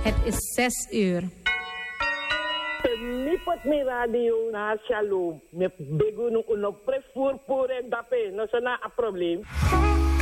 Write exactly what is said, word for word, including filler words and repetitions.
Het is zes uur. Mi pot mi radio na shalom. Me begu no no prefor por en dape. No sana a probleem.